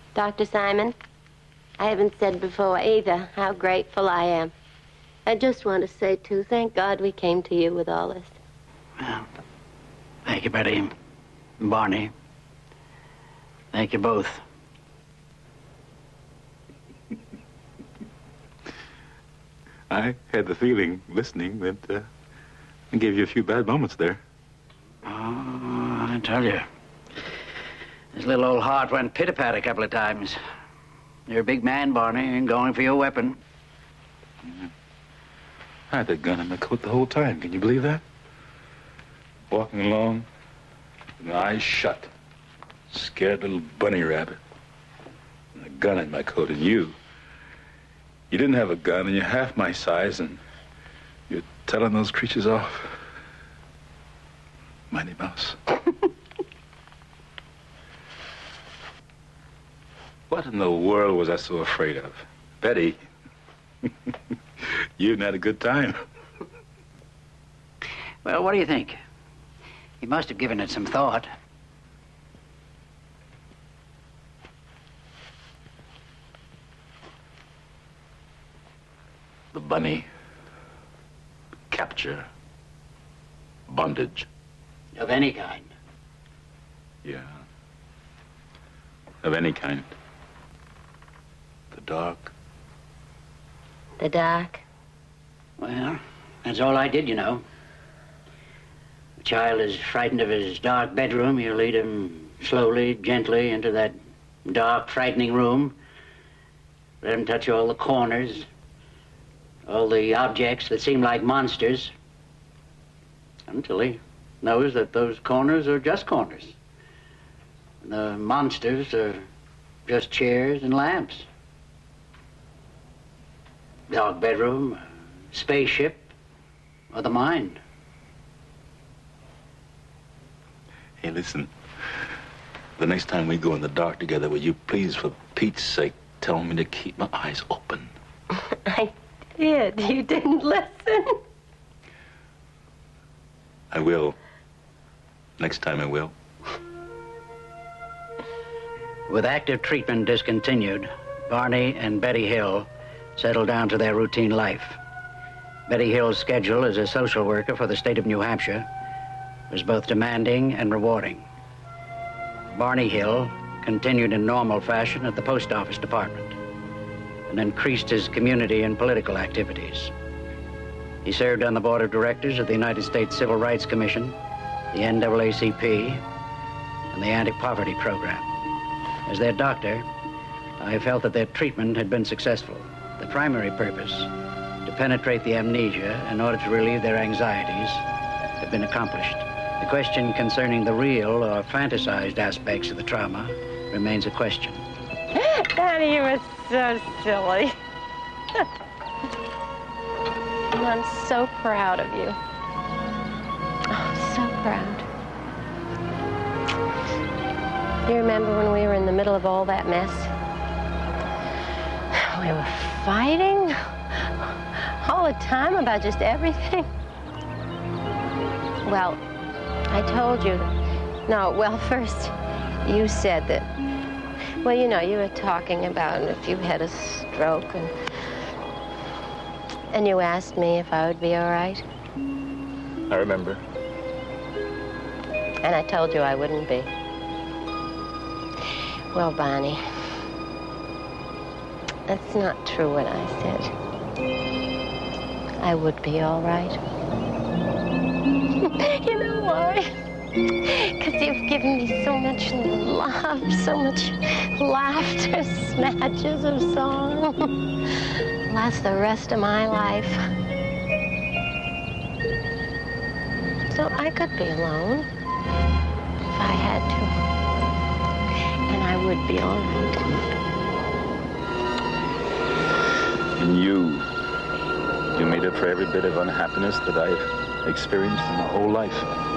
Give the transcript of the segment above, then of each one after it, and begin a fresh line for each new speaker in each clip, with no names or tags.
Dr. Simon, I haven't said before either how grateful I am. I just want to say, too, thank God we came to you with all this.
Well, thank you, Betty and Barney. Thank you both.
I had the feeling, listening, that I gave you a few bad moments there.
Oh, I tell you. This little old heart went pit-a-pat a couple of times. You're a big man, Barney, and going for your weapon.
Yeah. I had that gun in my coat the whole time. Can you believe that? Walking along, with my eyes shut. Scared little bunny rabbit. And a gun in my coat. And you didn't have a gun, and you're half my size, and you're telling those creatures off. Mighty Mouse. What in the world was I so afraid of? Betty, you had a good time.
Well, what do you think? You must have given it some thought.
The bunny. Capture. Bondage.
Of any kind.
Yeah. Of any kind. The dark.
The dark?
Well, that's all I did, you know. A child is frightened of his dark bedroom. You lead him slowly, gently into that dark, frightening room. Let him touch all the corners, all the objects that seem like monsters, until he knows that those corners are just corners. And the monsters are just chairs and lamps. Dark bedroom, spaceship, or the mind.
Hey, listen. The next time we go in the dark together, will you please, for Pete's sake, tell me to keep my eyes open?
I did. You didn't listen.
I will. Next time I will.
With active treatment discontinued, Barney and Betty Hill settled down to their routine life. Betty Hill's schedule as a social worker for the state of New Hampshire was both demanding and rewarding. Barney Hill continued in normal fashion at the post office department and increased his community and political activities. He served on the board of directors of the United States Civil Rights Commission, the NAACP, and the Anti-Poverty Program. As their doctor, I felt that their treatment had been successful. The primary purpose, to penetrate the amnesia in order to relieve their anxieties, had been accomplished. The question concerning the real or fantasized aspects of the trauma remains a question.
Daddy, you were so silly. And I'm so proud of you. Oh, so proud. Do you remember when we were in the middle of all that mess? We were fighting all the time about just everything. Well, I told you. No, well, first, you said that. Well, you know, you were talking about if you had a stroke, and you asked me if I would be all right.
I remember.
And I told you I wouldn't be. Well, Bonnie, that's not true what I said. I would be all right. You know why? Because you've given me so much love, so much laughter, snatches of song. Last the rest of my life. So I could be alone if I had to. And I would be all right.
And you made up for every bit of unhappiness that I've experienced in my whole life.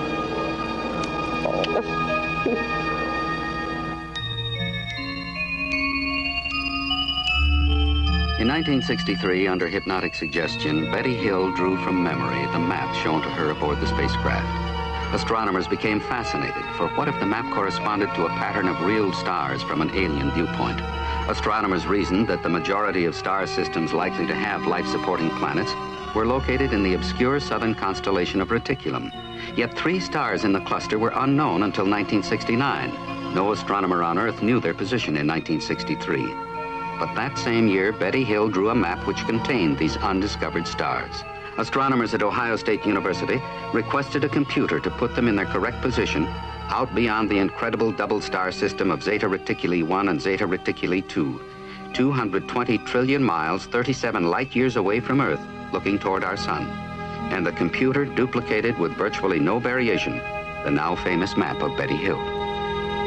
In 1963, under hypnotic suggestion, Betty Hill drew from memory the map shown to her aboard the spacecraft. Astronomers became fascinated, for what if the map corresponded to a pattern of real stars from an alien viewpoint? Astronomers reasoned that the majority of star systems likely to have life-supporting planets were located in the obscure southern constellation of Reticulum. Yet 3 stars in the cluster were unknown until 1969. No astronomer on Earth knew their position in 1963. But that same year, Betty Hill drew a map which contained these undiscovered stars. Astronomers at Ohio State University requested a computer to put them in their correct position out beyond the incredible double star system of Zeta Reticuli 1 and Zeta Reticuli 2, 220 trillion miles, 37 light years away from Earth, looking toward our sun. And the computer duplicated with virtually no variation the now famous map of Betty Hill.